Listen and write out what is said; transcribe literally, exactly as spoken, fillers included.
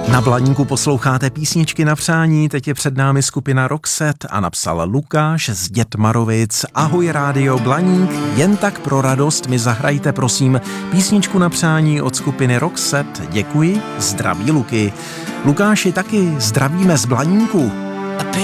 Na Blaníku posloucháte písničky na přání, teď je před námi skupina Roxette a napsal Lukáš z Dětmarovic. Ahoj Rádio Blaník, jen tak pro radost mi zahrajte prosím písničku na přání od skupiny Roxette. Děkuji, zdraví Luky. Lukáši, taky zdravíme z Blaníku.